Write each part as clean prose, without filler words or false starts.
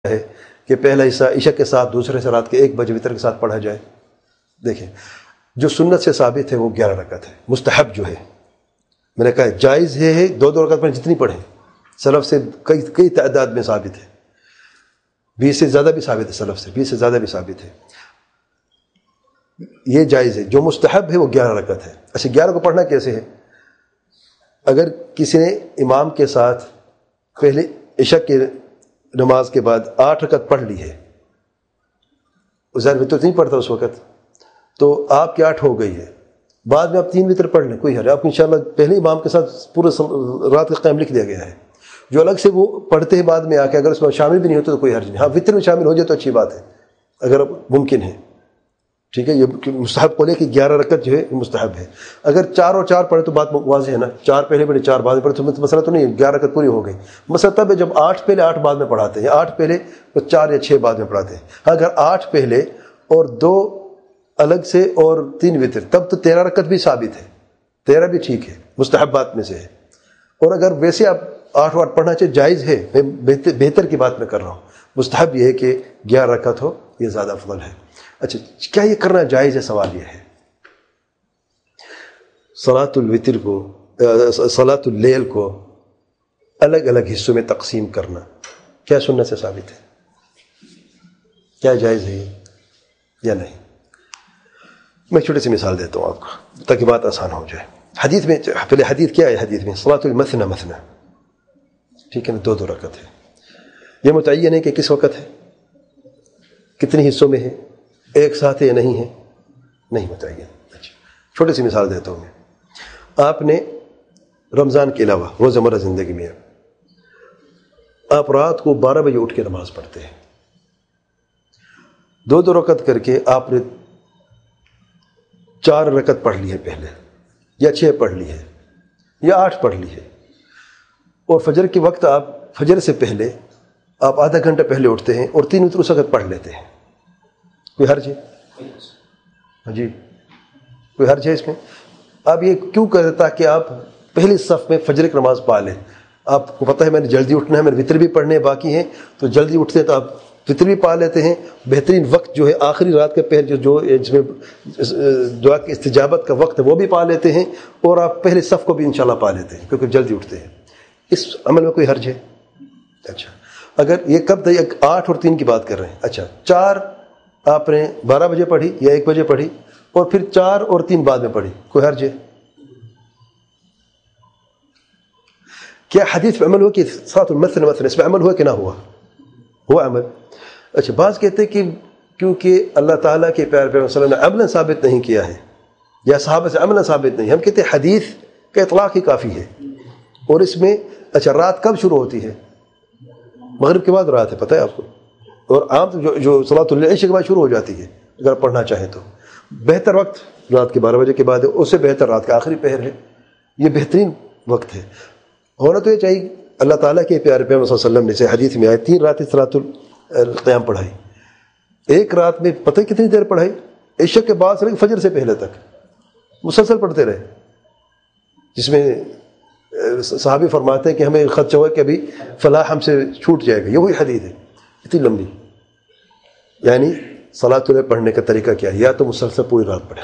ہے کہ پہلا حصہ عشاء کے ساتھ، دوسرے حصہ رات کے 1 بجے وتر کے ساتھ پڑھا جائے؟ دیکھیں، جو سنت سے ثابت ہے وہ 11 رکعت ہے. مستحب جو ہے میں نے کہا جائز ہے 2 رکعت پڑھیں جتنی پڑھیں. سلف سے کئی تعداد میں ثابت ہے، 20 سے زیادہ بھی ثابت ہے، سلف سے 20 سے زیادہ بھی ثابت ہے. یہ جائز ہے. جو مستحب ہے وہ 11 رکعت ہے. اچھا 11 کو پڑھنا کیسے ہے؟ اگر کسی نے امام کے ساتھ پہلے عشاء کی نماز کے بعد 8 رکعت پڑھ لی ہے، ظاہر وتر نہیں پڑھتا اس وقت، تو آپ کی 8 ہو گئی ہے، بعد میں آپ 3 وتر پڑھ لیں، کوئی حرج. آپ کو انشاءاللہ پہلے امام کے ساتھ پورے رات کا قیام لکھ دیا گیا ہے. جو الگ سے وہ پڑھتے ہیں بعد میں آ کے، اگر اس میں شامل بھی نہیں ہوتے تو کوئی حرج نہیں. ہاں وتر میں شامل ہو جائے تو اچھی بات ہے اگر ممکن ہے. ٹھیک ہے، یہ مستحب کو لے کہ 11 رکعت جو ہے مستحب ہے. اگر 4 اور 4 پڑھے تو بات واضح ہے نا، 4 پہلے پڑھے 4 بعد میں پڑھے تو مسئلہ تو نہیں ہے، 11 رکعت پوری ہو گئی. مسئلہ تب ہے جب 8 پہلے 8 بعد میں پڑھاتے ہیں، یا 8 پہلے 4 یا 6 بعد میں پڑھاتے ہیں. اگر 8 پہلے اور 2 الگ سے اور 3 وتر، تب تو 13 رکعت بھی ثابت ہے، 13 بھی ٹھیک ہے، مستحبات میں سے ہے. اور اگر ویسے آپ 8 وار پڑھنا چاہیے جائز ہے، میں بہتر کی بات میں کر رہا ہوں. مستحب یہ ہے کہ 11 رکعت ہو، یہ زیادہ افضل ہے. اچھا کیا یہ کرنا جائز ہے؟ سوال یہ ہے. صلاۃ الوتر کو، صلاۃ اللیل کو الگ الگ حصوں میں تقسیم کرنا کیا سنت سے ثابت ہے؟ کیا جائز ہے یا نہیں؟ میں چھوٹی سی مثال دیتا ہوں آپ کو تاکہ بات آسان ہو جائے. حدیث میں پہلے حدیث کیا ہے؟ حدیث میں صلاۃ المثنى مثنى، ٹھیک ہے نا، 2 رکعت ہے. یہ متعین ہے کہ کس وقت ہے، کتنے حصوں میں ہے، ایک ساتھ ہے یا نہیں ہے؟ نہیں متعین. اچھا چھوٹی سی مثال دیتا ہوں میں. آپ نے رمضان کے علاوہ روزمرہ زندگی میں آپ رات کو 12 بجے اٹھ کے نماز پڑھتے ہیں، 2 رکعت کر کے آپ نے 4 رکعت پڑھ لی ہے پہلے، یا 6 پڑھ لی ہے، یا 8 پڑھ لی ہے. اور فجر کے وقت آپ فجر سے پہلے آپ آدھا گھنٹہ پہلے اٹھتے ہیں اور 3 وتر اس وقت پڑھ لیتے ہیں. کوئی حرج ہے؟ جی کوئی حرج ہے اس میں؟ آپ یہ کیوں کرتے تاکہ آپ پہلی صف میں فجر کی نماز پا لیں؟ آپ کو پتہ ہے میں نے جلدی اٹھنا ہے، میں نے وتر بھی پڑھنے باقی ہیں، تو جلدی اٹھتے ہیں تو آپ وتر بھی پا لیتے ہیں. بہترین وقت جو ہے آخری رات کا پہر جو جس میں دعا کی استجابت کا وقت ہے وہ بھی پا لیتے ہیں، اور آپ پہلے صف کو بھی انشاءاللہ پا لیتے ہیں کیونکہ جلدی اٹھتے ہیں. اس عمل میں کوئی حرج ہے؟ اچھا اگر یہ کب تک 8 اور 3 کی بات کر رہے ہیں. اچھا 4 آپ نے 12 بجے پڑھی یا 1 بجے پڑھی، اور پھر 4 اور 3 بعد میں پڑھی، کوئی حرج ہے؟ کیا حدیث پہ عمل ہوا کہ صلاۃ المثنى مثنى اس پہ عمل ہوا کہ نہ ہوا؟ ہوا عمل. اچھا بعض کہتے ہیں کہ کیونکہ اللہ تعالیٰ کے پیارے پیغمبر صلی اللہ علیہ وسلم نے عملاً ثابت نہیں کیا ہے، یا صحابہ سے عملاً ثابت نہیں. ہم کہتے ہیں حدیث کا اطلاق ہی کافی ہے. اور اس میں اچھا رات کب شروع ہوتی ہے؟ مغرب کے بعد رات ہے، پتہ ہے آپ کو. اور عام جو صلاۃ العشاء کے بعد شروع ہو جاتی ہے اگر پڑھنا چاہیں تو. بہتر وقت رات کے 12 بجے کے بعد ہے، اس سے بہتر رات کا آخری پہر ہے. یہ بہترین وقت ہے. ہونا تو یہ چاہیے اللہ تعالیٰ کے پیارے پیغمبر صلی اللہ علیہ وسلم نے سے حدیث میں آئے 3 راتیں صلاۃ القیام پڑھائی. ایک رات میں پتہ کتنی دیر پڑھائی؟ عشاء کے بعد سے فجر سے پہلے تک مسلسل پڑھتے رہے، جس میں صحابی فرماتے ہیں کہ ہمیں خدشہ ہوا کہ ابھی فلاح ہم سے چھوٹ جائے گا. یہ وہی حدیث ہے اتنی لمبی. یعنی صلاۃ اللیل پڑھنے کا طریقہ کیا ہے؟ یا تو مسلسل پوری رات پڑھیں،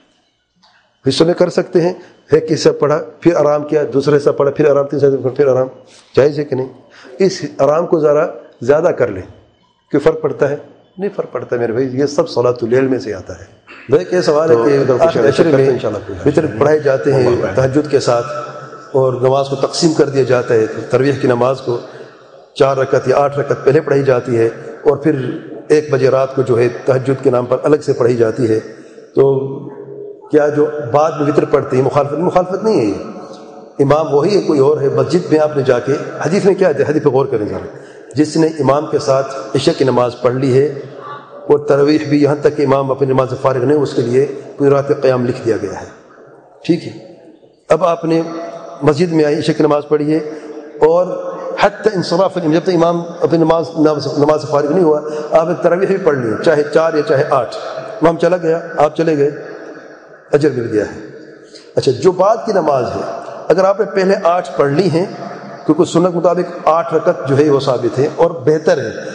حصوں میں کر سکتے ہیں، ایک حصہ پڑھا پھر آرام کیا، دوسرا حصہ پڑھا پھر آرام، تیسرا حصہ پھر آرام. جائز ہے کہ نہیں؟ اس آرام کو ذرا زیادہ کر لیں. کوئی فرق پڑتا ہے؟ نہیں فرق پڑتا میرے بھائی. یہ سب صلاۃ اللیل میں سے آتا ہے. دیکھیں سوال ہے کہ عشر میں وتر پڑھائے جاتے ہیں تہجد کے ساتھ، اور نماز کو تقسیم کر دیا جاتا ہے. تراویح کی نماز کو 4 رکعت یا 8 رکعت پہلے پڑھی جاتی ہے، اور پھر 1 بجے رات کو جو ہے تہجد کے نام پر الگ سے پڑھی جاتی ہے. تو کیا جو بعد میں وتر پڑھتے ہیں مخالفت نہیں ہے؟ یہ امام وہی ہے، کوئی اور ہے. مسجد میں آپ نے جا کے حدیث میں کیا ہے، حدیث پہ غور کریں ذرا. جس نے امام کے ساتھ عشاء کی نماز پڑھ لی ہے اور تراویح بھی، یہاں تک کہ امام اپنی نماز سے فارغ نہیں، اس کے لیے پوری رات قیام لکھ دیا گیا ہے. ٹھیک ہے. اب آپ نے مسجد میں آئی، عشاء کی نماز پڑھی ہے، اور حتی انصراف جب تک امام اپنی نماز سے فارغ نہیں ہوا، آپ نے تراویح بھی پڑھ لی ہے، چاہے 4 یا چاہے 8. امام چلا گیا، آپ چلے گئے، اجر مل گیا ہے. اچھا جو بعد کی نماز ہے، اگر آپ نے پہلے 8 پڑھ لی ہیں، کیونکہ سنت مطابق 8 رکعت جو ہے وہ ثابت ہے اور بہتر ہے.